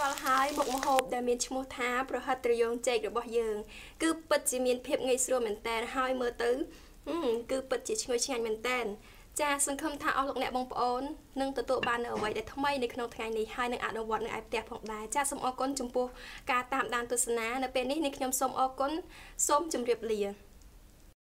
រាល់ហើយមុខម្ហូបដែលមានឈ្មោះថាប្រហិតត្រយងចេករបស់យើងគឺពិតជាមានភាពងាយស្រួលមែនតើហើយមើលទៅគឺពិតជាឈ្ងុយឆ្ងាញ់មែនតើចាសសង្ឃឹមថាអស់លោកអ្នកបងប្អូននឹងទទួលបាននៅអ្វីដែលថ្មីនៅក្នុងថ្ងៃនេះហើយនឹងអនុវត្តនៅឯផ្ទះផងដែរចាសសូមអរគុណចំពោះការតាមដានទស្សនានៅពេលនេះខ្ញុំសូមអរគុណសូមជម្រាបលា